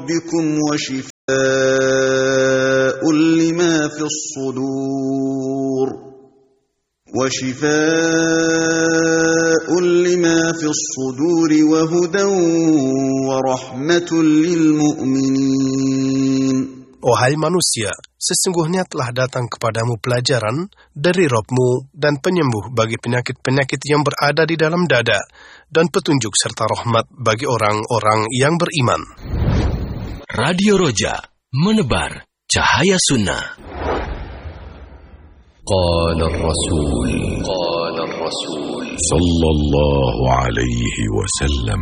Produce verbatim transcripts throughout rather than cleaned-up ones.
ربكم وشفاء لما في الصدور وشفاء لما في الصدور وهدى ورحمة للمؤمنين. Wahai manusia, sesungguhnya telah datang kepadamu pelajaran dari Rabb-Mu dan penyembuh bagi penyakit-penyakit yang berada di dalam dada, dan petunjuk serta rahmat bagi orang-orang yang beriman. Radio Roja, menebar cahaya sunnah. Qala ar-Rasul, Qala ar-Rasul sallallahu alaihi wasallam.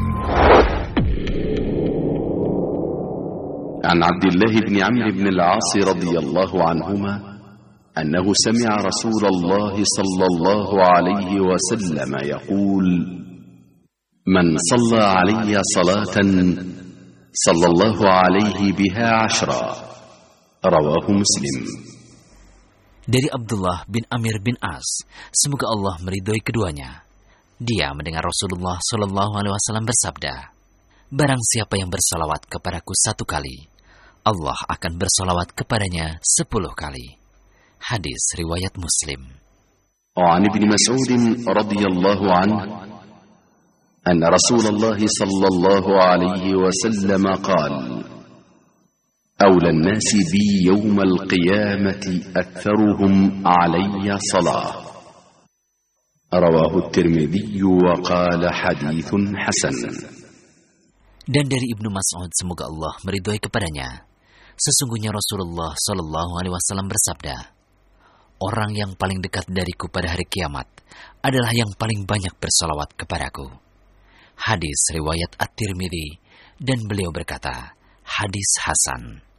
عن عبد الله بن عمرو بن العاص رضي الله عنهما أنه سمع رسول الله صلى الله عليه وسلم يقول: من صلى علي صلاة صلى الله عليه بها عشرا. رواه مسلم. Dari Abdullah bin Amir bin As, semoga Allah meridhoi keduanya. Dia mendengar Rasulullah Shallallahu Alaihi Wasallam bersabda, barang siapa yang bersalawat kepadaku satu kali, Allah akan bersalawat kepadanya sepuluh kali. Hadis riwayat Muslim. وعن ابن مسعود رضي الله عنه أن رسول الله صلى الله عليه وسلم قال: أولى الناس بي يوم القيامة أكثرهم علي صلاة. رواه الترمذي وقال حديث حسن. Dan dari Ibnu Mas'ud, semoga Allah meridhoi kepadanya, sesungguhnya Rasulullah Shallallahu Alaihi Wasallam bersabda, orang yang paling dekat dariku pada hari kiamat adalah yang paling banyak bersalawat kepadaku. Hadis riwayat At-Tirmidzi, dan beliau berkata, hadis hasan.